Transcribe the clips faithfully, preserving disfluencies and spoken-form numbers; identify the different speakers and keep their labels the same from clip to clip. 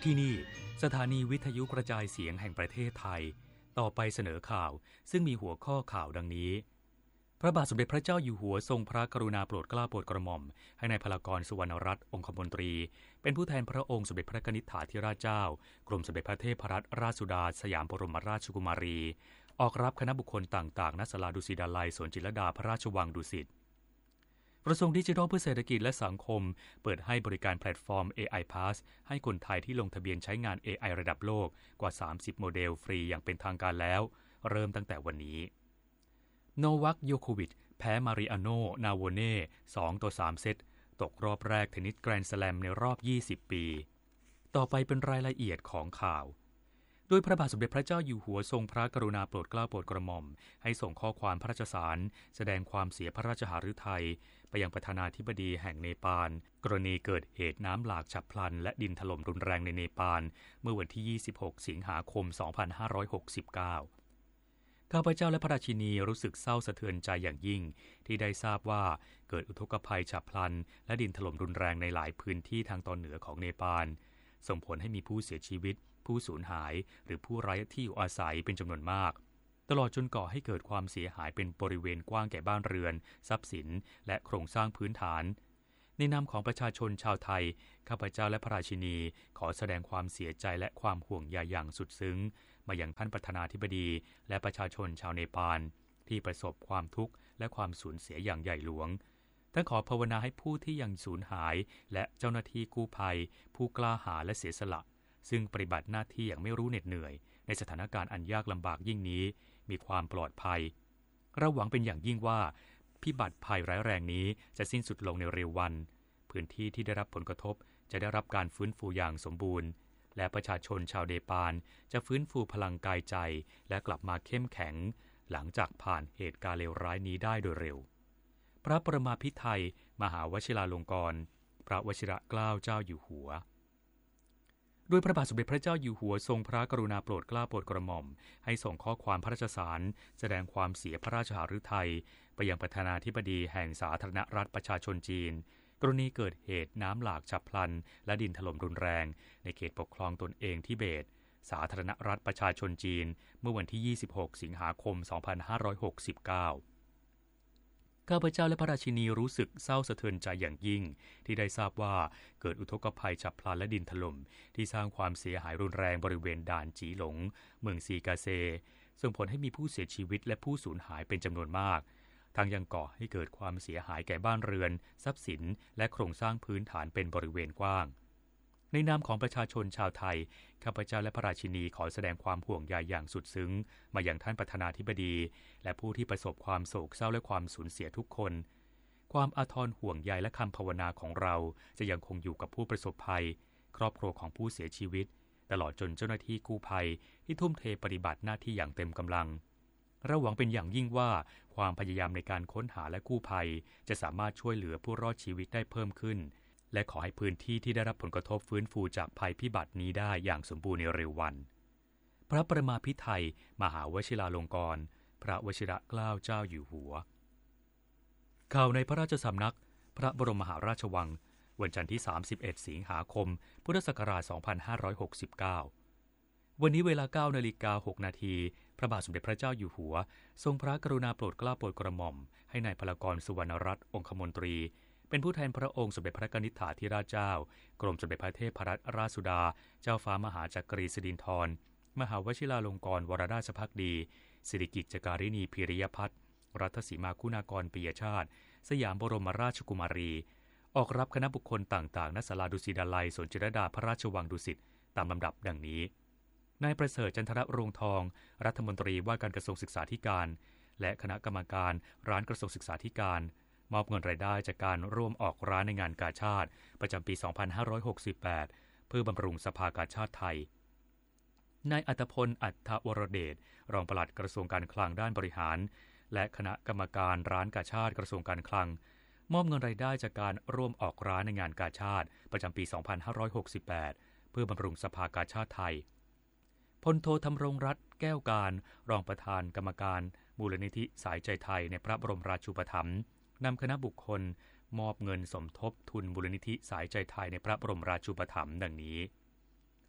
Speaker 1: ที่นี่สถานีวิทยุกระจายเสียงแห่งประเทศไทยต่อไปเสนอข่าวซึ่งมีหัวข้อข่าวดังนี้พระบาทสมเด็จพระเจ้าอยู่หัวทรงพระกรุณาโปรดเกล้าโปรดกระหม่อมให้นายพลากรสุวรรณรัตน์องคมนตรีเป็นผู้แทนพระองค์สมเด็จพระนิธิถาธิราชเจ้ากรมสมเด็จพระเทพรัตนราชสุดาสยามบรมราชกุมารีออกรับคณะบุคคลต่างๆณศาลาดุสิตดาลัยสวนจิตรลดาพระราชวังดุสิตกระทรวงดิจิทัลเพื่อเศรษฐกิจและสังคมเปิดให้บริการแพลตฟอร์ม เอ ไอ Pass ให้คนไทยที่ลงทะเบียนใช้งาน เอ ไอ ระดับโลกกว่าสามสิบโมเดลฟรีอย่างเป็นทางการแล้วเริ่มตั้งแต่วันนี้โนวัค โยโควิชแพ้มาริอาโน นาโวเน่ สองต่อสามเซตตกรอบแรกเทนนิสแกรนด์สแลมในรอบยี่สิบปีต่อไปเป็นรายละเอียดของข่าวโดยพระบาทสมเด็จพระเจ้าอยู่หัวทรงพระกรุณาโปรดเกล้าโปรดกระหม่อมให้ส่งข้อความพระราชสารแสดงความเสียพระราชหฤทัยไปยังประธานาธิบดีแห่งเนปาลกรณีเกิดเหตุน้ำหลากฉับพลันและดินถล่มรุนแรงในเนปาลเมื่อวันที่ยี่สิบหกสิงหาคมสองพันห้าร้อยหกสิบเก้าข้าพเจ้าและพระราชินีรู้สึกเศร้าสะเทือนใจอย่างยิ่งที่ได้ทราบว่าเกิดอุทกภัยฉับพลันและดินถล่มรุนแรงในหลายพื้นที่ทางตอนเหนือของเนปาลส่งผลให้มีผู้เสียชีวิตผู้สูญหายหรือผู้ไร้ที่อยู่อาศัยเป็นจำนวนมากตลอดจนก่อให้เกิดความเสียหายเป็นบริเวณกว้างแก่บ้านเรือนทรัพย์สินและโครงสร้างพื้นฐานในนามของประชาชนชาวไทยข้าพเจ้าและพระราชินีขอแสดงความเสียใจและความห่วงใยอย่างสุดซึ้งมายังท่านประธานาธิบดีและประชาชนชาวเนปาลที่ประสบความทุกข์และความสูญเสียอย่างใหญ่หลวงทั้งขอภาวนาให้ผู้ที่ยังสูญหายและเจ้าหน้าที่กู้ภัยผู้กล้าหาญและเสียสละซึ่งปฏิบัติหน้าที่อย่างไม่รู้เหน็ดเหนื่อยในสถานการณ์อันยากลำบากยิ่งนี้มีความปลอดภัยเราหวังเป็นอย่างยิ่งว่าพิบัติภัยร้ายแรงนี้จะสิ้นสุดลงในเร็ววันพื้นที่ที่ได้รับผลกระทบจะได้รับการฟื้นฟูอย่างสมบูรณ์และประชาชนชาวเนปาลจะฟื้นฟูพลังกายใจและกลับมาเข้มแข็งหลังจากผ่านเหตุการณ์เลวร้ายนี้ได้โดยเร็วพระประมาภิไธยมหาวชิราลงกรณ์พระวชิรเกล้าเจ้าอยู่หัวด้วยพระบาทสมเด็จพระเจ้าอยู่หัวทรงพระกรุณาโปรดเกล้าโปรดกระหม่อมให้ส่งข้อความพระราชสารแสดงความเสียพระราชหฤทัยไปยังประธานาธิบดีแห่งสาธารณรัฐประชาชนจีนกรณีเกิดเหตุน้ำหลากฉับพลันและดินถล่มรุนแรงในเขตปกครองตนเองทิเบตสาธารณรัฐประชาชนจีนเมื่อวันที่ยี่สิบหกสิงหาคมสองพันห้าร้อยหกสิบเก้าข้าพเจ้าและพระราชินีรู้สึกเศร้าสะเทือนใจอย่างยิ่งที่ได้ทราบว่าเกิดอุทกภัยฉับพลันและดินถล่มที่สร้างความเสียหายรุนแรงบริเวณด่านจีหลงเมืองซีกาเซส่งผลให้มีผู้เสียชีวิตและผู้สูญหายเป็นจำนวนมากทั้งยังก่อให้เกิดความเสียหายแก่บ้านเรือนทรัพย์สินและโครงสร้างพื้นฐานเป็นบริเวณกว้างในนามของประชาชนชาวไทยข้าพเจ้าและพระราชินีขอแสดงความห่วงใยอย่างสุดซึ้งมายังท่านประธานาธิบดีและผู้ที่ประสบความโศกเศร้าและความสูญเสียทุกคนความอาทรห่วงใยและคำภาวนาของเราจะยังคงอยู่กับผู้ประสบภัยครอบครัวของผู้เสียชีวิตตลอดจนเจ้าหน้าที่กู้ภัยที่ทุ่มเทปฏิบัติหน้าที่อย่างเต็มกำลังเราหวังเป็นอย่างยิ่งว่าความพยายามในการค้นหาและกู้ภัยจะสามารถช่วยเหลือผู้รอดชีวิตได้เพิ่มขึ้นและขอให้พื้นที่ที่ได้รับผลกระทบฟื้นฟูจากภัยพิบัตินี้ได้อย่างสมบูรณ์ในเร็ววันพระประมาภิไธยมหาวชิราลงกรณ์พระวชิรเกล้าเจ้าอยู่หัวข่าวในพระราชสำนักพระบรมมหาราชวังวันจันทร์ที่สามสิบเอ็ดสิงหาคมพุทธศักราชสองพันห้าร้อยหกสิบเก้าวันนี้เวลา เก้านาฬิกาหกนาทีพระบาทสมเด็จพระเจ้าอยู่หัวทรงพระกรุณาโปรดเกล้าโปรดกระหม่อมให้นายพลากรสุวรรณรัตน์องคมนตรีเป็นผู้แทนพระองค์สมเด็จพระนิธิถาธิราชเจ้ากรมสมเด็จพระเทพรัตนราชสุดาเจ้าฟ้ามหาจักรีสิรินธรมหาวชิราลงกรณ์วรราชภักดีสิริกิติ์การินีพิริยพัฒน์รัตสีมาคุณากรปิยชาติสยามบรมราชกุมารีออกรับคณะบุคคลต่างๆณศาลาดุสิตดาลัยสวนจิตรลดาพระราชวังดุสิตตามลำดับดังนี้นายประเสริฐจันทรรวงทองรัฐมนตรีว่าการกระทรวงศึกษาธิการและคณะกรรมการร้านกระทรวงศึกษาธิการมอบเงินรายได้จากการร่วมออกร้านในงานกาชาดประจำปีสองพันห้าร้อยหกสิบแปดเพื่อบำรุงสภากาชาดไทยนายอัตพลอัฏฐวรเดชรองปลัดกระทรวงการคลังด้านบริหารและคณะกรรมการร้านกาชาดกระทรวงการคลังมอบเงินรายได้จากการร่วมออกร้านในงานกาชาดประจำปีสองพันห้าร้อยหกสิบแปดเพื่อบำรุงสภากาชาดไทยพลโทธำรงรัตน์แก้วการรองประธานกรรมการมูลนิธิสายใจไทยในพระบรมราชูปถัมภ์นำคณะบุคคลมอบเงินสมทบทุนมูลนิธิสายใจไทยในพระบรมราชูปถัมภ์ดังนี้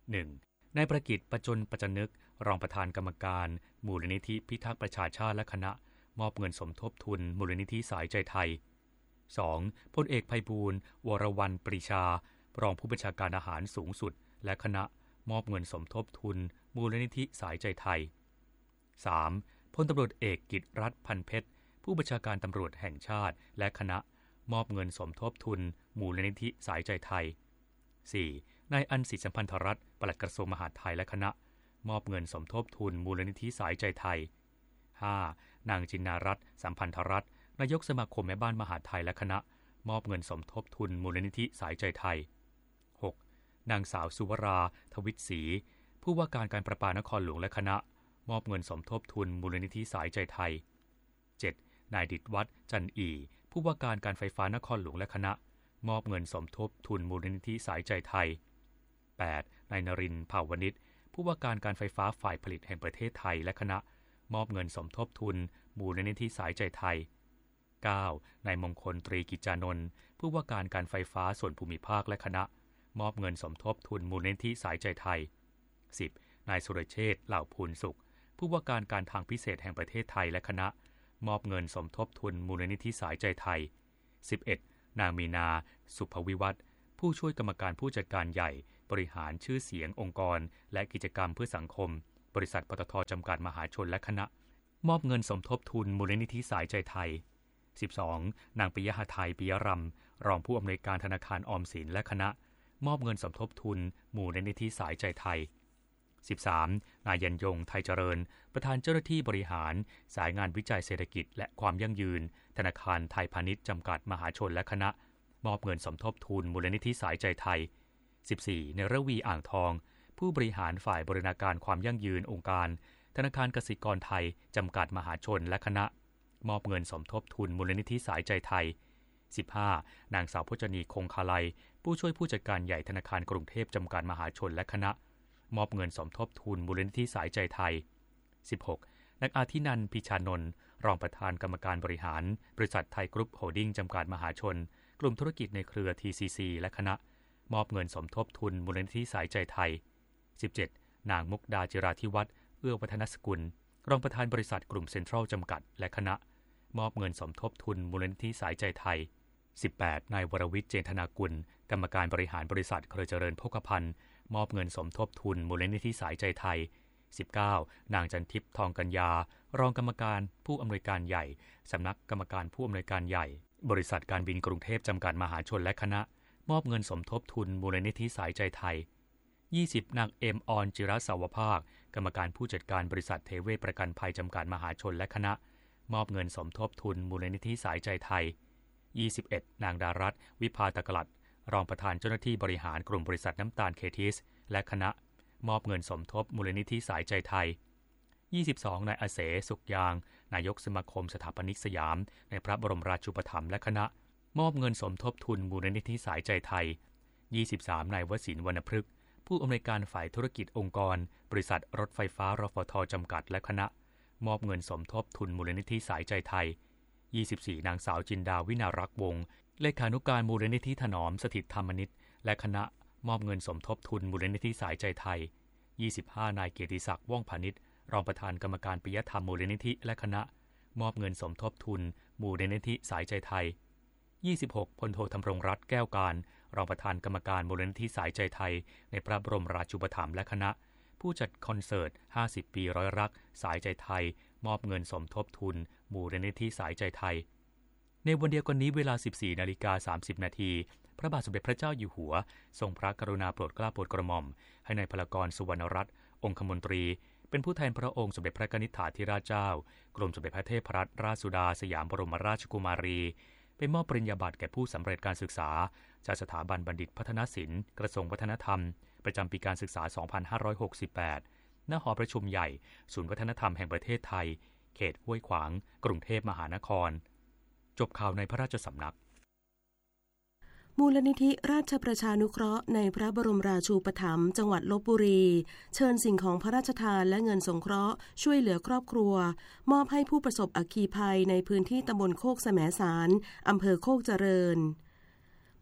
Speaker 1: หนึ่ง นายประกิต ประจนประจนึกรองประธานกรรมการมูลนิธิพิทักษ์ประชาชาติและคณะมอบเงินสมทบทุนมูลนิธิสายใจไทย สอง พลเอกไพบูลย์ วรวรรณปรีชารองผู้บัญชาการอาหารสูงสุดและคณะมอบเงินสมทบทุนมูลนิธิสายใจไทย สาม พลตำรวจเอกกิตติรัตน์ พันเพชรผู้บัญชาการตำรวจแห่งชาติและคณะมอบเงินสมทบทุนมูลนิธิสายใจไทย สี่ นายอันศิสัมพันธรัตน์ปลัดกระทรวงมหาดไทยและคณะมอบเงินสมทบทุนมูลนิธิสายใจไทย ห้า นางจินนารัตน์สัมพันธรัตน์นายกสมาคมแม่บ้านมหาดไทยและคณะมอบเงินสมทบทุนมูลนิธิสายใจไทย หก นางสาวสุวราทวิตศรีผู้ว่าการการประปานครหลวงและคณะมอบเงินสมทบทุนมูลนิธิสายใจไทย เจ็ด นายดิษฐวัฒน์จันอีผู้ว่าการการไฟฟ้านครหลวงและคณะมอบเงินสมทบทุนมูลนิธิสายใจไทย แปด นายนรินทร์ เผ่าวณิชผู้ว่าการการไฟฟ้าฝ่ายผลิตแห่งประเทศไทยและคณะมอบเงินสมทบทุนมูลนิธิสายใจไทย เก้า นายมงคลตรีกิจจานนท์ผู้ว่าการการไฟฟ้าส่วนภูมิภาคและคณะมอบเงินสมทบทุนมูลนิธิสายใจไทย สิบ นายสุรเชษฐ์ เหล่าภูลสุขผู้ว่าการการทางพิเศษแห่งประเทศไทยและคณะมอบเงินสมทบทุนมูลนิธิสายใจไทย สิบเอ็ด นางมีนา สุภวิวัฒน์ผู้ช่วยกรรมการผู้จัดการใหญ่บริหารชื่อเสียงองค์กรและกิจกรรมเพื่อสังคมบริษัทปตท.จำกัดมหาชนและคณะมอบเงินสมทบทุนมูลนิธิสายใจไทย สิบสอง นางปิยหทัย ปิยรำรองผู้อำนวยการธนาคารออมสินและคณะมอบเงินสมทบทุนมูลนิธิสายใจไทย สิบสาม นายยันยง ไทยเจริญประธานเจ้าหน้าที่บริหารสายงานวิจัยเศรษฐกิจและความยั่งยืนธนาคารไทยพาณิชย์จำกัดมหาชนและคณะมอบเงินสมทบทุนมูลนิธิสายใจไทย สิบสี่ ในระวีอ่างทองผู้บริหารฝ่ายบริหารการความยั่งยืนองค์การธนาคารกสิกรไทยจำกัดมหาชนและคณะมอบเงินสมทบทุนมูลนิธิสายใจไทย สิบห้า นางสาวพจนีคงคาลัยผู้ช่วยผู้จัดการใหญ่ธนาคารกรุงเทพจำกัดมหาชนและคณะมอบเงินสมทบทุนมูลนิธิสายใจไทย สิบหก นางอาทินันท์ พิชานนท์รองประธานกรรมการบริหารบริษัทไทยกรุ๊ปโฮลดิ้งจำกัดมหาชนกลุ่มธุรกิจในเครือ ที ซี ซี และคณะมอบเงินสมทบทุนมูลนิธิสายใจไทย สิบเจ็ด นางมุกดาจิราธิวัฒน์เอื้อวัฒนสกุลรองประธานบริษัทกลุ่มเซ็นทรัลจำกัดและคณะมอบเงินสมทบทุนมูลนิธิสายใจไทย สิบแปด นายวรวิทย์ เจนธนากุลกรรมการบริหารบริษัทเครือเจริญโภคภัณฑ์มอบเงินสมทบทุนมูลนิธิสายใจไทย สิบเก้า นางจันทิพย์ ทองกัญญารองกรรมการผู้อำนวยการใหญ่สำนักกรรมการผู้อำนวยการใหญ่บริษัทการบินกรุงเทพจำกัดมหาชนและคณะมอบเงินสมทบทุนมูลนิธิสายใจไทย ยี่สิบ นางเอ็มออนจิรสาวภาคกรรมการผู้จัดการบริษัทเทเวศประกันภัยจำกัดมหาชนและคณะมอบเงินสมทบทุนมูลนิธิสายใจไทย ยี่สิบเอ็ด นางดารัตน์ วิภาตกลัดรองประธานเจ้าหน้าที่บริหารกลุ่มบริษัทน้ำตาลเคทิสและคณะมอบเงินสมทบมูลนิธิสายใจไทย ยี่สิบสอง นายอเสสุขยางนายกสมาคมสถาปนิกสยามในพระบรมราชูปถัมภ์และคณะมอบเงินสมทบทุนมูลนิธิสายใจไทย ยี่สิบสาม นายวสินทร์ วรรณพฤกษ์ผู้อำนวยการฝ่ายธุรกิจองค์กรบริษัทรถไฟฟ้ารฟท.จำกัดและคณะมอบเงินสมทบทุนมูลนิธิสายใจไทย ยี่สิบสี่ นางสาวจินดาวินารักษ์วงศ์เลขานุการมูลนิธิถนอมสถิตธรรมนิตและคณะมอบเงินสมทบทุนมูลนิธิสายใจไทย ยี่สิบห้า นายเกียรติศักดิ์ว่องพาณิชย์รองประธานกรรมการปิยธรรมมูลนิธิและคณะมอบเงินสมทบทุนมูลนิธิสายใจไทย ยี่สิบหก พลโทธำรงรัตน์แก้วการรองประธานกรรมการมูลนิธิสายใจไทยในพระบรมราชูปถัมภ์และคณะผู้จัดคอนเสิร์ตห้าสิบปีร้อยรักสายใจไทยมอบเงินสมทบทุนมูลนิธิสายใจไทยในวันเดียวกันนี้เวลา สิบสี่นาฬิกาสามสิบนาทีพระบาทสมเด็จพระเจ้าอยู่หัวทรงพระกรุณาโปรดเกล้าโปรดกระหม่อมให้นายพลากรสุวรรณรัตน์องคมนตรีเป็นผู้แทนพระองค์สมเด็จพระนิธิถาธิราชเจ้ากรมสมเด็จพระเทพรัตนราชสุดาสยามบรมราชกุมารีไปมอบปริญญาบัตรแก่ผู้สำเร็จการศึกษาจากสถาบันบัณฑิตพัฒนศิลป์กระทรวงวัฒนธรรมประจำปีการศึกษา สองพันห้าร้อยหกสิบแปด ณ หอประชุมใหญ่ศูนย์วัฒนธรรมแห่งประเทศไทยเขตห้วยขวางกรุงเทพมหานครจบข่าวในพระราชสำนัก
Speaker 2: มูลนิธิราชประชานุเคราะห์ในพระบรมราชูปถัมภ์จังหวัดลพบุรีเชิญสิ่งของพระราชทานและเงินสงเคราะห์ช่วยเหลือครอบครัวมอบให้ผู้ประสบอัคคีภัยในพื้นที่ตำบลโคกแสมสารอำเภอโคกเจริญ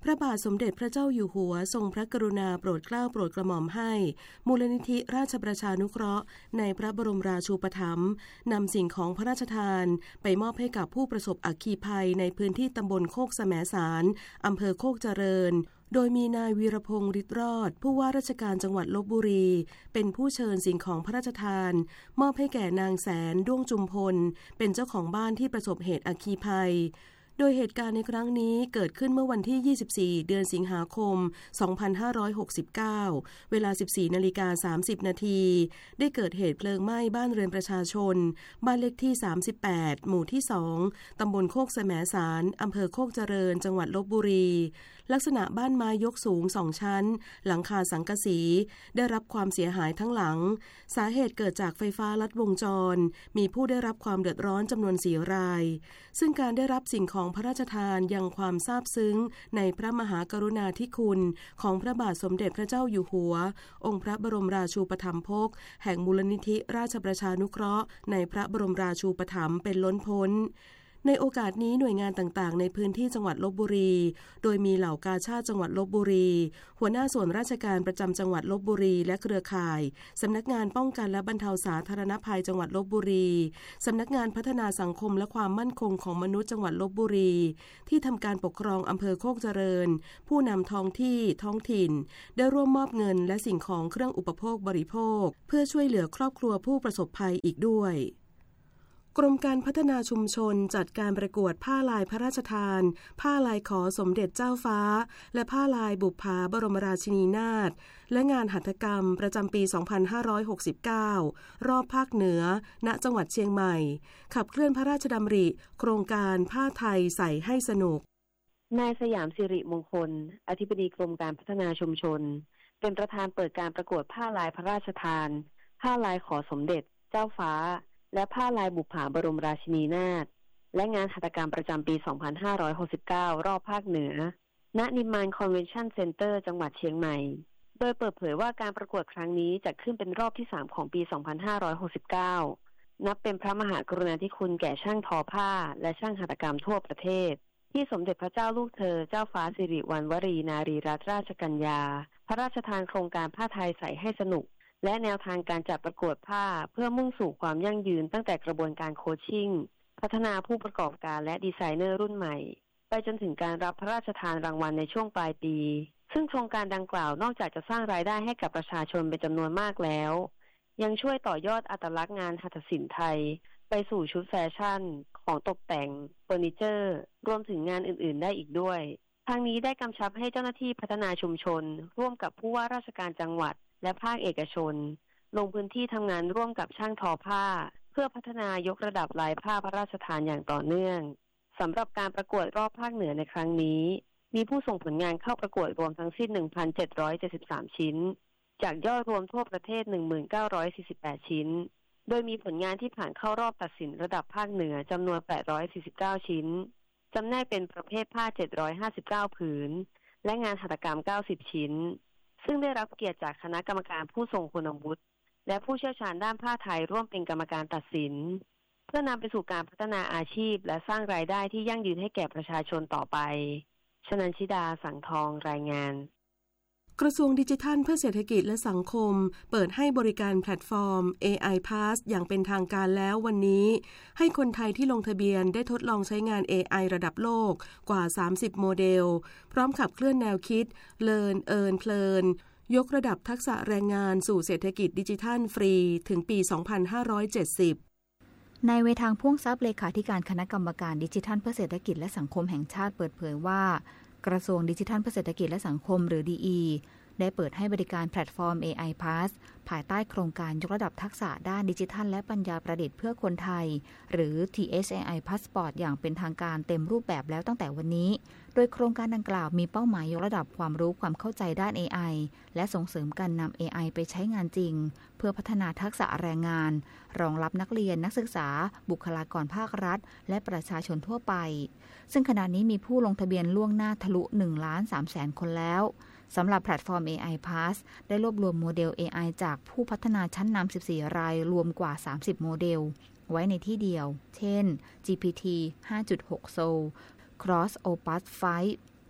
Speaker 2: พระบาทสมเด็จพระเจ้าอยู่หัวทรงพระกรุณาโปรดเกล้าโปรดกระหม่อมให้มูลนิธิราชประชานุเคราะห์ในพระบรมราชูปถัมภ์นำสิ่งของพระราชทานไปมอบให้กับผู้ประสบอัคคีภัยในพื้นที่ตำบลโคกแสมสารอำเภอโคกเจริญโดยมีนายวีรพงษ์ฤทธิ์รอดผู้ว่าราชการจังหวัดลพบุรีเป็นผู้เชิญสิ่งของพระราชทานมอบให้แก่นางแสนด้วงจุมพลเป็นเจ้าของบ้านที่ประสบเหตุอัคคีภัยโดยเหตุการณ์ในครั้งนี้เกิดขึ้นเมื่อวันที่ยี่สิบสี่เดือนสิงหาคมสองพันห้าร้อยหกสิบเก้าเวลา สิบสี่นาฬิกาสามสิบนาทีได้เกิดเหตุเพลิงไหม้บ้านเรือนประชาชนบ้านเลขที่สามสิบแปดหมู่ที่สองตำบลโคกแสมสารอำเภอโคกเจริญจังหวัดลพบุรีลักษณะบ้านไม้ยกสูงสองชั้นหลังคาสังกะสีได้รับความเสียหายทั้งหลังสาเหตุเกิดจากไฟฟ้าลัดวงจรมีผู้ได้รับความเดือดร้อนจำนวนสี่รายซึ่งการได้รับสิ่งของพระราชทานยังความซาบซึ้งในพระมหากรุณาธิคุณของพระบาทสมเด็จพระเจ้าอยู่หัวองค์พระบรมราชูปถัมภกแห่งมูลนิธิราชประชานุเคราะห์ในพระบรมราชูปถัมภ์เป็นล้นพ้นในโอกาสนี้หน่วยงานต่างๆในพื้นที่จังหวัดลพบุรีโดยมีเหล่ากาชาดจังหวัดลพบุรีหัวหน้าส่วนราชการประจำจังหวัดลพบุรีและเครือข่ายสำนักงานป้องกันและบรรเทาสาธารณภัยจังหวัดลพบุรีสำนักงานพัฒนาสังคมและความมั่นคงของมนุษย์จังหวัดลพบุรีที่ทำการปกครองอำเภอโคกเจริญผู้นำท้องที่ท้องถิ่นได้ร่วมมอบเงินและสิ่งของเครื่องอุปโภคบริโภคเพื่อช่วยเหลือครอบครัวผู้ประสบภัยอีกด้วยกรมการพัฒนาชุมชนจัดการประกวดผ้าลายพระราชทานผ้าลายขอสมเด็จเจ้าฟ้าและผ้าลายบุปผาบรมราชินีนาถและงานหัตถกรรมประจำปีสองพันห้าร้อยหกสิบเก้ารอบภาคเหนือณจังหวัดเชียงใหม่ขับเคลื่อนพระราชดำริโครงการผ้าไทยใส่ให้สนุก
Speaker 3: นายสยามสิริมงคลอธิบดีกรมการพัฒนาชุมชนเป็นประธานเปิดการประกวดผ้าลายพระราชทานผ้าลายขอสมเด็จเจ้าฟ้าและผ้าลายบุปผาบรมราชินีนาถและงานหัตถกรรมประจำปีสองพันห้าร้อยหกสิบเก้ารอบภาคเหนือณนิมมานคอนเวนชั่นเซ็นเตอร์จังหวัดเชียงใหม่โดยเปิดเผยว่าการประกวดครั้งนี้จัดขึ้นเป็นรอบที่สามของปีสองพันห้าร้อยหกสิบเก้านับเป็นพระมหากรุณาธิคุณแก่ช่างทอผ้าและช่างหัตถกรรมทั่วประเทศที่สมเด็จพระเจ้าลูกเธอเจ้าฟ้าสิริวัณวรีนารีรัตนราชกัญญาพระราชทานโครงการผ้าไทยใส่ให้สนุกและแนวทางการจัดประกวดผ้าเพื่อมุ่งสู่ความยั่งยืนตั้งแต่กระบวนการโคชชิ่งพัฒนาผู้ประกอบการและดีไซเนอร์รุ่นใหม่ไปจนถึงการรับพระราชทานรางวัลในช่วงปลายปีซึ่งโครงการดังกล่าวนอกจากจะสร้างรายได้ให้กับประชาชนเป็นจำนวนมากแล้วยังช่วยต่อยอดอัตลักษณ์งานหัตถศิลป์ไทยไปสู่ชุดแฟชั่นของตกแต่งเฟอร์นิเจอร์รวมถึงงานอื่นๆได้อีกด้วยทางนี้ได้กำชับให้เจ้าหน้าที่พัฒนาชุมชนร่วมกับผู้ว่าราชการจังหวัดและภาคเอกชนลงพื้นที่ทำงานร่วมกับช่างทอผ้าเพื่อพัฒนายกระดับลายผ้าพระราชทานอย่างต่อเนื่องสำหรับการประกวดรอบภาคเหนือในครั้งนี้มีผู้ส่งผลงานเข้าประกวดรวมทั้งสิ้น หนึ่งพันเจ็ดร้อยเจ็ดสิบสาม ชิ้นจากยอดรวมทั่วประเทศ หนึ่งพันเก้าร้อยสี่สิบแปด ชิ้นโดยมีผลงานที่ผ่านเข้ารอบตัดสินระดับภาคเหนือจำนวนแปดร้อยสี่สิบเก้าชิ้นจำแนกเป็นประเภทผ้าเจ็ดร้อยห้าสิบเก้าผืนและงานหัตถกรรมเก้าสิบชิ้นซึ่งได้รับเกียรติจากคณะกรรมการผู้ทรงคุณวุฒิและผู้เชี่ยวชาญด้านผ้าไทยร่วมเป็นกรรมการตัดสินเพื่อนำไปสู่การพัฒนาอาชีพและสร้างรายได้ที่ยั่งยืนให้แก่ประชาชนต่อไปชนันชิดาสังทองรายงาน
Speaker 2: กระทรวงดิจิทัลเพื่อเศรษฐกิจและสังคมเปิดให้บริการแพลตฟอร์ม เอ ไอ Pass อย่างเป็นทางการแล้ววันนี้ให้คนไทยที่ลงทะเบียนได้ทดลองใช้งาน เอ ไอ ระดับโลกกว่าสามสิบโมเดลพร้อมขับเคลื่อนแนวคิด Learn Earn เพลินยกระดับทักษะแรงงานสู่เศรษฐกิจดิจิทัลฟรีถึงปี สองพันห้าร้อยเจ็ดสิบ
Speaker 4: นายเวทางพ่วงทรัพย์เลขาธิการคณะกรรมการดิจิทัลเพื่อเศรษฐกิจและสังคมแห่งชาติเปิดเผยว่ากระทรวงดิจิทัลเพื่อเศรษฐกิจและสังคมหรือ ดี อี ได้เปิดให้บริการแพลตฟอร์ม เอ ไอ Pass ภายใต้โครงการยกระดับทักษะด้านดิจิทัลและปัญญาประดิษฐ์เพื่อคนไทยหรือ ที เอช เอ ไอ Passport อย่างเป็นทางการเต็มรูปแบบแล้วตั้งแต่วันนี้โดยโครงการดังกล่าวมีเป้าหมายยกระดับความรู้ความเข้าใจด้าน เอ ไอ และส่งเสริมการนำ เอ ไอ ไปใช้งานจริงเพื่อพัฒนาทักษะแรงงานรองรับนักเรียนนักศึกษาบุคลากรภาครัฐและประชาชนทั่วไปซึ่งขณะนี้มีผู้ลงทะเบียนล่วงหน้าทะลุ หนึ่งล้านสามแสน คนแล้วสำหรับแพลตฟอร์ม เอ ไอ Pass ได้รวบรวมโมเดล เอ ไอ จากผู้พัฒนาชั้นนำสิบสี่รายรวมกว่าสามสิบโมเดลไว้ในที่เดียวเช่น จี พี ที ห้าจุดหก Soul Cross Opus ไฟว์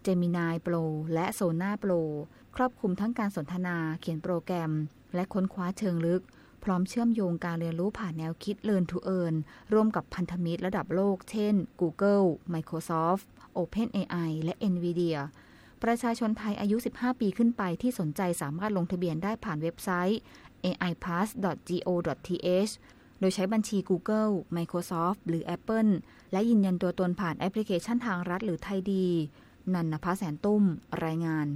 Speaker 4: Gemini Pro และ Sonar Pro ครอบคลุมทั้งการสนทนาเขียนโปรแกรมและค้นคว้าเชิงลึกพร้อมเชื่อมโยงการเรียนรู้ผ่านแนวคิด Learn to Earn ร่วมกับพันธมิตรระดับโลกเช่น Google, Microsoft, OpenAI และ Nvidia ประชาชนไทยอายุสิบห้าปีขึ้นไปที่สนใจสามารถลงทะเบียนได้ผ่านเว็บไซต์ เอ ไอ พาส ดอท จี โอ ดอท ที เอช โดยใช้บัญชี Google, Microsoft หรือ Apple และยืนยันตัวตนผ่านแอปพลิเคชันทางรัฐหรือไทยดีนันนภาแสนตุ้มรายงาน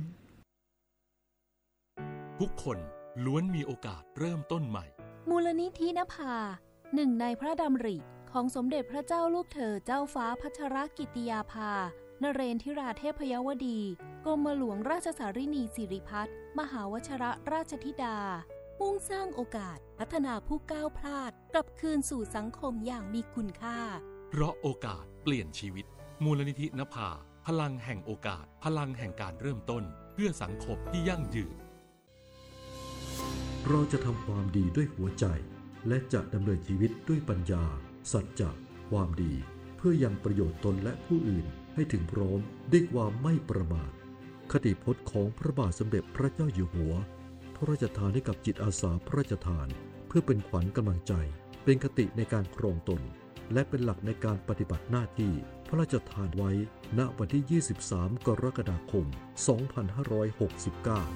Speaker 5: ทุกคนล้วนมีโอกาสเริ่มต้นใหม่
Speaker 6: มูลนิธินภาหนึ่งในพระดำริของสมเด็จพระเจ้าลูกเธอเจ้าฟ้าพัชรกิติยาภานเรนทิราเทพยวดีกรมหลวงราชสารินีสิริพัฒน์มหาวชิรราชธิดามุ่งสร้างโอกาสพัฒนาผู้ก้าวพลาดกลับคืนสู่สังคมอย่างมีคุณค่า
Speaker 5: เพราะโอกาสเปลี่ยนชีวิตมูลนิธินภาพลังแห่งโอกาสพลังแห่งการเริ่มต้นเพื่อสังคมที่ยั่งยืน
Speaker 7: เราจะทำความดีด้วยหัวใจและจะดำเนินชีวิตด้วยปัญญาสัจจะความดีเพื่อยังประโยชน์ตนและผู้อื่นให้ถึงพร้อมด้วยความไม่ประมาทคติพจน์ของพระบาทสมเด็จพระเจ้าอยู่หัวพระราชทานให้กับจิตอาสาพระราชทานเพื่อเป็นขวัญกำลังใจเป็นคติในการครองตนและเป็นหลักในการปฏิบัติหน้าที่พระราชทานไว้ณวันที่ยี่สิบสามกรกฎาคมสองพันห้าร้อยหกสิบเก้า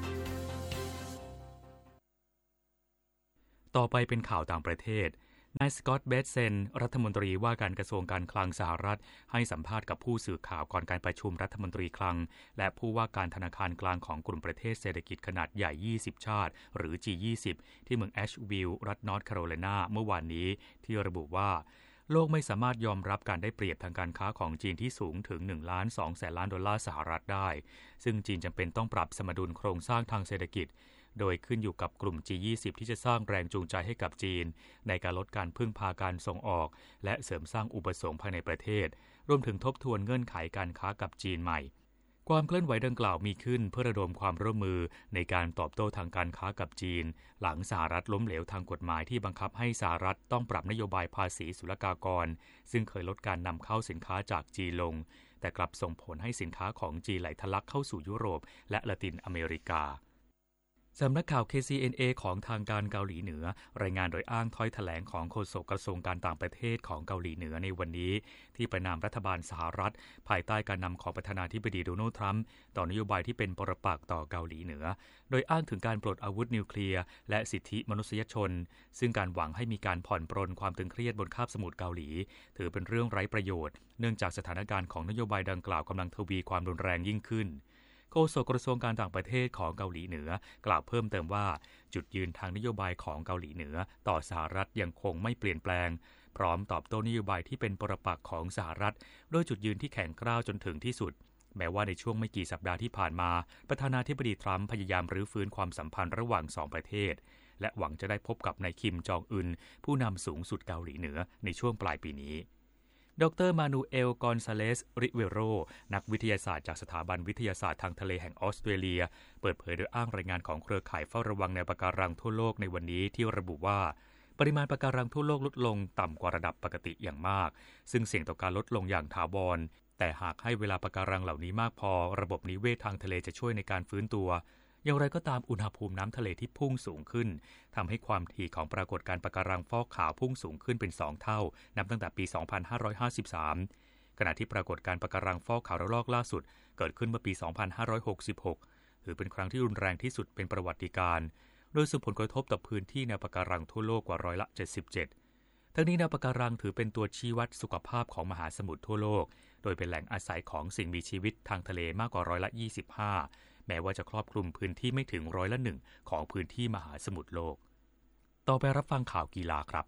Speaker 1: ต่อไปเป็นข่าวต่างประเทศนายสกอตต์ เบสเซนรัฐมนตรีว่าการกระทรวงการคลังสหรัฐให้สัมภาษณ์กับผู้สื่อข่าวก่อนการประชุมรัฐมนตรีคลังและผู้ว่าการธนาคารกลางของกลุ่มประเทศเศรษฐกิจขนาดใหญ่ยี่สิบชาติหรือ จี ยี่สิบ ที่เมืองแอชวิลล์รัฐนอร์ทแคโรไลนาเมื่อวานนี้ที่ระบุว่าโลกไม่สามารถยอมรับการได้เปรียบทางการค้าของจีนที่สูงถึง หนึ่งล้านสองแสนล้านดอลลาร์สหรัฐได้ซึ่งจีนจำเป็นต้องปรับสมดุลโครงสร้างทางเศรษฐกิจโดยขึ้นอยู่กับกลุ่ม จี ยี่สิบ ที่จะสร้างแรงจูงใจให้กับจีนในการลดการพึ่งพาการส่งออกและเสริมสร้างอุปสงค์ภายในประเทศรวมถึงทบทวนเงื่อนไขการค้ากับจีนใหม่ความเคลื่อนไหวดังกล่าวมีขึ้นเพื่อระดมความร่วมมือในการตอบโต้ทางการค้ากับจีนหลังสหรัฐล้มเหลวทางกฎหมายที่บังคับให้สหรัฐต้องปรับนโยบายภาษีศุลกากรซึ่งเคยลดการนำเข้าสินค้าจากจีนลงแต่กลับส่งผลให้สินค้าของจีนไหลทะลักเข้าสู่ยุโรปและละตินอเมริกาสำนักข่าว เค ซี เอ็น เอ ของทางการเกาหลีเหนือรายงานโดยอ้างถ้อยแถลงของโฆษกกระทรวงการต่างประเทศของเกาหลีเหนือในวันนี้ที่ประณามรัฐบาลสหรัฐภายใต้การนำของประธานาธิบดีโดนัลด์ทรัมป์ต่อนโยบายที่เป็นปรปักษ์ต่อเกาหลีเหนือโดยอ้างถึงการปลดอาวุธนิวเคลียร์และสิทธิมนุษยชนซึ่งการหวังให้มีการผ่อนปรนความตึงเครียดบนคาบสมุทรเกาหลีถือเป็นเรื่องไร้ประโยชน์เนื่องจากสถานการณ์ของนโยบายดังกล่าวกำลังทวีความรุนแรงยิ่งขึ้นโฆษกกระทรวงการต่างประเทศของเกาหลีเหนือกล่าวเพิ่มเติมว่าจุดยืนทางนโยบายของเกาหลีเหนือต่อสหรัฐยังคงไม่เปลี่ยนแปลงพร้อมตอบโต้นโยบายที่เป็นปรปักษ์ของสหรัฐโดยจุดยืนที่แข็งกร้าวจนถึงที่สุดแม้ว่าในช่วงไม่กี่สัปดาห์ที่ผ่านมาประธานาธิบดีทรัมป์พยายามรื้อฟื้นความสัมพันธ์ระหว่างสองประเทศและหวังจะได้พบกับนายคิมจองอึนผู้นำสูงสุดเกาหลีเหนือในช่วงปลายปีนี้ดรมานูเอล กอนซาเลส ริเวโรนักวิทยาศาสตร์จากสถาบันวิทยาศาสตร์ทางทะเลแห่งออสเตรเลียเปิดเผยโดยอ้างรายงานของเครือข่ายเฝ้าระวังแนวปะการังทั่วโลกในวันนี้ที่ระบุว่าปริมาณปะการังทั่วโลกลดลงต่ำกว่าระดับปกติอย่างมากซึ่งเสี่ยงต่อการลดลงอย่างถาวรแต่หากให้เวลาปะการังเหล่านี้มากพอระบบนิเวศทางทะเลจะช่วยในการฟื้นตัวอย่างไรก็ตามอุณหภูมิน้ำทะเลที่พุ่งสูงขึ้นทำให้ความถี่ของปรากฏการณ์ปะการังฟอกขาวพุ่งสูงขึ้นเป็นสองเท่านับตั้งแต่ปีสองพันห้าร้อยห้าสิบสามขณะที่ปรากฏการณ์ปะการังฟอกขาวระลอกล่าสุดเกิดขึ้นเมื่อปีสองพันห้าร้อยหกสิบหกถือเป็นครั้งที่รุนแรงที่สุดเป็นประวัติการณ์โดยส่งผลกระทบต่อพื้นที่แนวปะการังทั่วโลกกว่าร้อยละเจ็ดสิบเจ็ดทั้งนี้แนวปะการังถือเป็นตัวชี้วัดสุขภาพของมหาสมุทรทั่วโลกโดยเป็นแหล่งอาศัยของสิ่งมีชีวิตทางทะเลมากกว่าร้อยละยี่สิบห้าแม้ว่าจะครอบคลุมพื้นที่ไม่ถึงร้อยละหนึ่งของพื้นที่มหาสมุทรโลกต่อไปรับฟังข่าวกีฬาครับ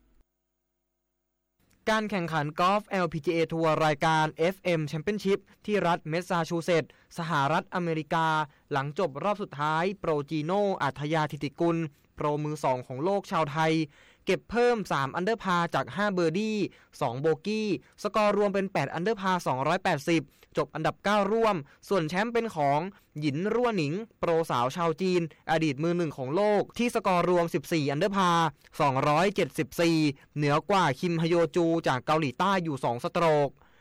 Speaker 8: การแข่งขันกอล์ฟ แอล พี จี เอ ทัวร์รายการ เอฟ เอ็ม Championship ที่รัฐเมสซาชูเซตส์สหรัฐอเมริกาหลังจบรอบสุดท้ายโปรจีโน่อัธยาธิติกุลโปรมือสองของโลกชาวไทยเก็บเพิ่มสามอันเดอร์พาร์จากห้าเบอร์ดี้สองโบกี้สกอร์รวมเป็นแปดอันเดอร์พาร์สองร้อยแปดสิบจบอันดับเก้าร่วมส่วนแชมป์เป็นของหยินรั่วหนิงโปรสาวชาวจีนอดีตมือหนึ่งของโลกที่สกอร์รวมสิบสี่อันเดอร์พาร์สองร้อยเจ็ดสิบสี่เหนือกว่าคิมฮโยจูจากเกาหลีใต้อยู่สองสโตรก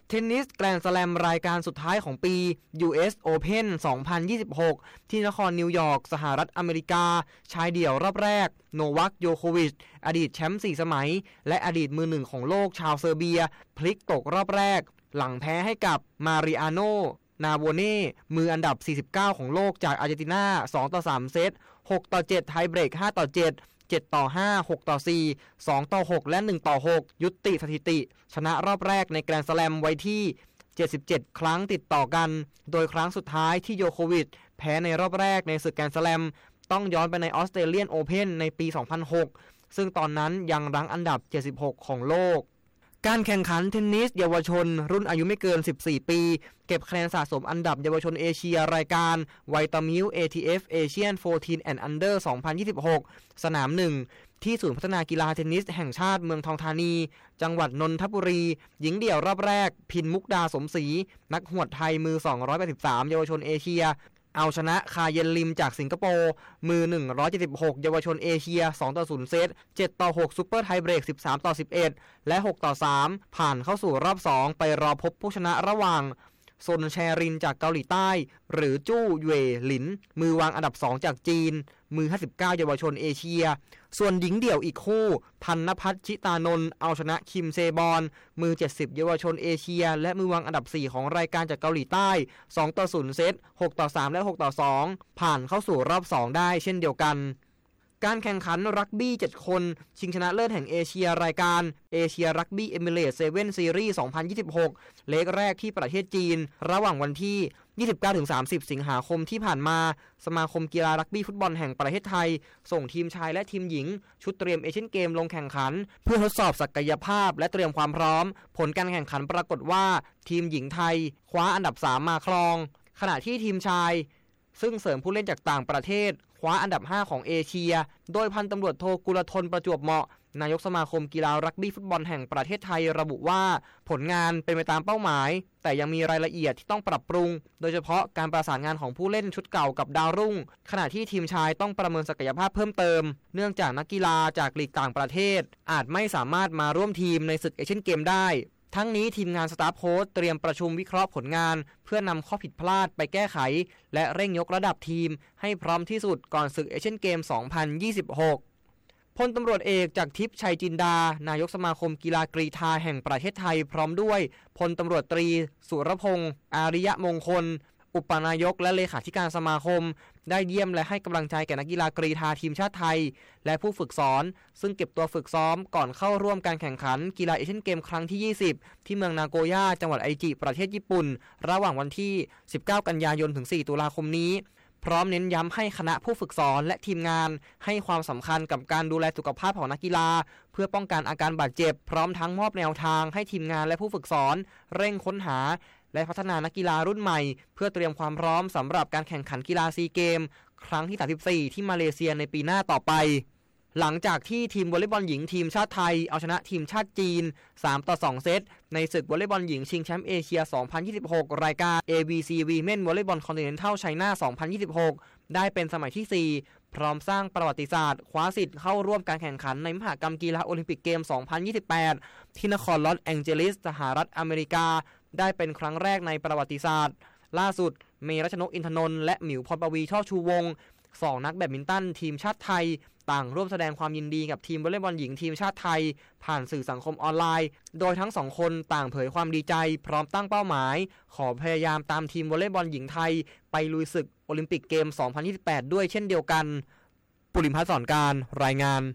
Speaker 8: เทนนิสแกรนด์สแลมรายการสุดท้ายของปี ยู เอส Open สองพันยี่สิบหก ที่นครนิวยอร์กสหรัฐอเมริกาชายเดี่ยวรอบแรกโนวัค โยโควิชอดีตแชมป์สี่สมัยและอดีตมือหนึ่งของโลกชาวเซอร์เบียพลิกตกรอบแรกหลังแพ้ให้กับมาริอาโนนาโวเน่มืออันดับสี่สิบเก้าของโลกจากอาร์เจนตินา สองต่อสาม เซต หกต่อเจ็ดไทเบรกห้าต่อเจ็ดเจ็ดต่อห้า หกต่อสี่ สองต่อหกและหนึ่งต่อหกยุติสถิติชนะรอบแรกในแกรนด์สแลมไว้ที่เจ็ดสิบเจ็ดครั้งติดต่อกันโดยครั้งสุดท้ายที่โยโควิชแพ้ในรอบแรกในศึกแกรนด์สแลมต้องย้อนไปในออสเตรเลียนโอเพ่นในปีสองพันหกซึ่งตอนนั้นยังรั้งอันดับเจ็ดสิบหกของโลกการแข่งขันเทนนิสเยาวชนรุ่นอายุไม่เกินสิบสี่ปีเก็บคะแนนสะสมอันดับเยาวชนเอเชียรายการไวตามิล เอ ที เอฟ Asian สิบสี่ and Under สองพันยี่สิบหกสนามหนึ่งที่ศูนย์พัฒนากีฬาเทนนิสแห่งชาติเมืองทองธานีจังหวัดนนทบุรีหญิงเดี่ยวรอบแรกพินมุกดาสมศรีนักหวดไทยมือสองร้อยแปดสิบสามเยาวชนเอเชียเอาชนะคาเยนลิมจากสิงคโปร์มือหนึ่งร้อยเจ็ดสิบหกเยาวชนเอเชียสองต่อศูนย์เซตเจ็ดต่อหกซุปเปอร์ไทเบรกสิบสามต่อสิบเอ็ดและหกต่อสามผ่านเข้าสู่รอบสองไปรอพบผู้ชนะระหว่างซนแชรินจากเกาหลีใต้หรือจู้เว่ยหลินมือวางอันดับสองจากจีนมือห้าสิบเก้าเยาวชนเอเชียส่วนหญิงเดี่ยวอีกคู่พันนภัทรชิตานนท์เอาชนะคิมเซบอนมือเจ็ดสิบเยาวชนเอเชียและมือวางอันดับสี่ของรายการจากเกาหลีใต้สองต่อศูนย์เซตหกต่อสามและหกต่อสองผ่านเข้าสู่รอบสองได้เช่นเดียวกันการแข่งขันรักบี้เจ็ดคนชิงชนะเลิศแห่งเอเชียรายการเอเชียรักบี้เอมิเรตส์เซเว่นซีรีส์สองพันยี่สิบหกเลกแรกที่ประเทศจีนระหว่างวันที่ยี่สิบเก้าถึงสามสิบสิงหาคมที่ผ่านมาสมาคมกีฬารักบี้ฟุตบอลแห่งประเทศไทยส่งทีมชายและทีมหญิงชุดเตรียมเอเชียนเกมลงแข่งขันเพื่อทดสอบศักยภาพและเตรียมความพร้อมผลการแข่งขันปรากฏว่าทีมหญิงไทยคว้าอันดับสามมาครองขณะที่ทีมชายซึ่งเสริมผู้เล่นจากต่างประเทศคว้าอันดับห้าของเอเชียโดยพันตำรวจโทกุลธนประจวบเหมาะนายกสมาคมกีฬารักบี้ฟุตบอลแห่งประเทศไทยระบุว่าผลงานเป็นไปตามเป้าหมายแต่ยังมีรายละเอียดที่ต้องปรับปรุงโดยเฉพาะการประสานงานของผู้เล่นชุดเก่ากับดาวรุ่งขณะที่ทีมชายต้องประเมินศักยภาพเพิ่มเติมเนื่องจากนักกีฬาจากลีกต่างประเทศอาจไม่สามารถมาร่วมทีมในศึกเอเชียนเกมได้ทั้งนี้ทีมงานสตาฟโค้ชเตรียมประชุมวิเคราะห์ผลงานเพื่อนำข้อผิดพลาดไปแก้ไขและเร่งยกระดับทีมให้พร้อมที่สุดก่อนศึกเอเชียนเกมสองพันยี่สิบหกพลตำรวจเอกจากทิพย์ชัยจินดานายกสมาคมกีฬากรีฑาแห่งประเทศไทยพร้อมด้วยพลตำรวจตรีสุรพงษ์อาริยมงคลอุปนายกและเลขาธิการสมาคมได้เยี่ยมและให้กำลังใจแก่นักกีฬากรีฑาทีมชาติไทยและผู้ฝึกสอนซึ่งเก็บตัวฝึกซ้อมก่อนเข้าร่วมการแข่งขันกีฬาเอเชียนเกมครั้งที่ยี่สิบที่เมืองนาโกย่าจังหวัดไอจิประเทศญี่ปุ่นระหว่างวันที่สิบเก้ากันยายนถึงสี่ตุลาคมนี้พร้อมเน้นย้ำให้คณะผู้ฝึกสอนและทีมงานให้ความสำคัญกับการดูแลสุขภาพของนักกีฬาเพื่อป้องกันอาการบาดเจ็บพร้อมทั้งมอบแนวทางให้ทีมงานและผู้ฝึกสอนเร่งค้นหาและพัฒนานักกีฬารุ่นใหม่เพื่อเตรียมความพร้อมสำหรับการแข่งขันกีฬาซีเกมครั้งที่สามสิบสี่ที่มาเลเซียในปีหน้าต่อไปหลังจากที่ทีมวอลเลย์บอลหญิงทีมชาติไทยเอาชนะทีมชาติจีนสามต่อสองเซตในศึกวอลเลย์บอลหญิงชิงแชมป์เอเชียสองพันยี่สิบหกรายการ เอ บี ซี Women Volleyball Continental China สองพันยี่สิบหกได้เป็นสมัยที่สี่พร้อมสร้างประวัติศาสตร์คว้าสิทธิ์เข้าร่วมการแข่งขันในมหกรรมกีฬาโอลิมปิกเกมสองพันยี่สิบแปดที่นครลอสแองเจลิสสหรัฐอเมริกาได้เป็นครั้งแรกในประวัติศาสตร์ล่าสุดเมรัชนกอินทนนท์และหมิวพรปวีช่อชูวงศ์สองนักแบดมินตันทีมชาติไทยต่างร่วมแสดงความยินดีกับทีมวอลเลย์บอลหญิงทีมชาติไทยผ่านสื่อสังคมออนไลน์โดยทั้งสองคนต่างเผยความดีใจพร้อมตั้งเป้าหมายขอพยายามตามทีมวอลเลย์บอลหญิงไทยไปลุยศึกโอลิมปิกเกมสองพันยี่สิบแปดด้วยเช่นเดียวกันปุริมพัฒน์สอนการรายงาน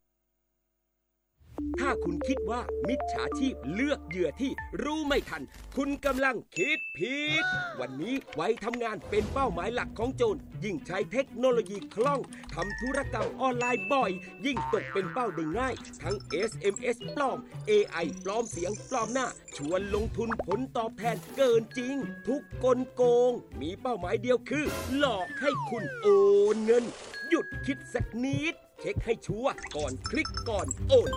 Speaker 9: ถ้าคุณคิดว่ามิจฉาชีพเลือกเหยื่อที่รู้ไม่ทันคุณกำลังคิดผิดวันนี้ไว้ทำงานเป็นเป้าหมายหลักของโจรยิ่งใช้เทคโนโลยีคล่องทำธุรกรรมออนไลน์บ่อยยิ่งตกเป็นเป้าได้ง่ายทั้ง เอส เอ็ม เอส ปลอม เอ ไอ ปลอมเสียงปลอมหน้าชวนลงทุนผลตอบแทนเกินจริงทุกกลโกงมีเป้าหมายเดียวคือหลอกให้คุณโอนเงินหยุดคิดสักนิดเช็คให้ชัวร์ก่อนคลิกก่อนโอน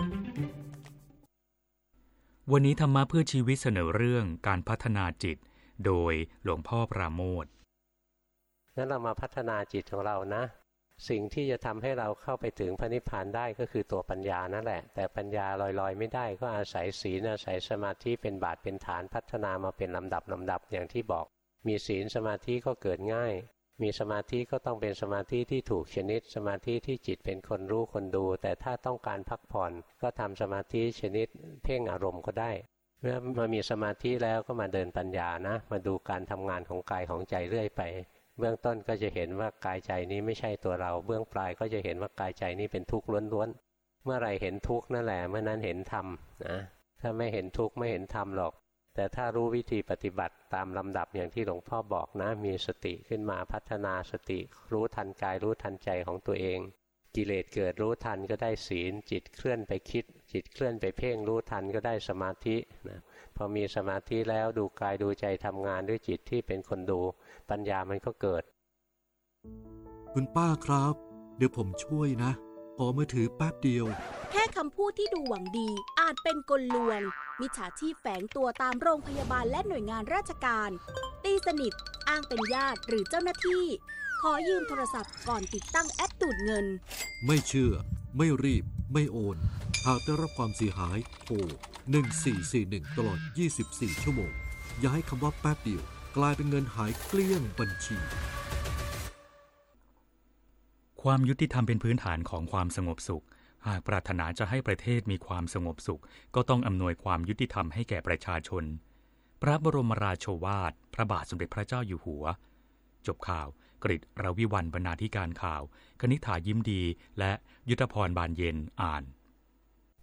Speaker 1: วันนี้ธรรมะเพื่อชีวิตเสนอเรื่องการพัฒนาจิตโดยหลวงพ่อปราโมทย์
Speaker 10: งั้นเรามาพัฒนาจิตของเรานะสิ่งที่จะทำให้เราเข้าไปถึงพระนิพพานได้ก็คือตัวปัญญานั่นแหละแต่ปัญญาลอยๆไม่ได้ก็อาศัยศีลอาศัยสมาธิเป็นบาทเป็นฐานพัฒนามาเป็นลำดับลำดับอย่างที่บอกมีศีลสมาธิก็เกิดง่ายมีสมาธิก็ต้องเป็นสมาธิที่ถูกชนิดสมาธิที่จิตเป็นคนรู้คนดูแต่ถ้าต้องการพักผ่อนก็ทำสมาธิชนิดเพ่งอารมณ์ก็ได้เมื่อมามีสมาธิแล้วก็มาเดินปัญญานะมาดูการทำงานของกายของใจเรื่อยไปเบื้องต้นก็จะเห็นว่ากายใจนี้ไม่ใช่ตัวเราเบื้องปลายก็จะเห็นว่ากายใจนี้เป็นทุกข์ล้วนๆเมื่อไรเห็นทุกข์นั่นแหละเมื่อนั้นเห็นธรรมนะถ้าไม่เห็นทุกข์ไม่เห็นธรรมหรอกแต่ถ้ารู้วิธีปฏิบัติตามลำดับอย่างที่หลวงพ่อบอกนะมีสติขึ้นมาพัฒนาสติรู้ทันกายรู้ทันใจของตัวเองกิเลสเกิดรู้ทันก็ได้ศีลจิตเคลื่อนไปคิดจิตเคลื่อนไปเพ่งรู้ทันก็ได้สมาธินะพอมีสมาธิแล้วดูกายดูใจทำงานด้วยจิตที่เป็นคนดูปัญญามันก็เกิด
Speaker 7: คุณป้าครับเดี๋ยวผมช่วยนะขอมือถือแป๊บเดียว
Speaker 11: แค่คำพูดที่ดูหวังดีอาจเป็นกลลวงมิจฉาชีพแฝงตัวตามโรงพยาบาลและหน่วยงานราชการตีสนิทอ้างเป็นญาติหรือเจ้าหน้าที่ขอยืมโทรศัพท์ก่อนติดตั้งแอปดูดเงิน
Speaker 7: ไม่เชื่อไม่รีบไม่โอนหากได้รับความเสียหายโทรหนึ่งสี่สี่หนึ่งตลอดยี่สิบสี่ชั่วโมงอย่าให้คำว่าแป๊บเดียวกลายเป็นเงินหายเกลี้ยงบัญชี
Speaker 1: ความยุติธรรมเป็นพื้นฐานของความสงบสุขหากปรารถนาจะให้ประเทศมีความสงบสุขก็ต้องอำนวยความยุติธรรมให้แก่ประชาชนพระบรมราโชวาทพระบาทสมเด็จพระเจ้าอยู่หัวจบข่าวกฤษ รวิวรรณ บรรณาธิการข่าวคณิษฐายิ้มดีและยุทธพรบานเย็นอ่าน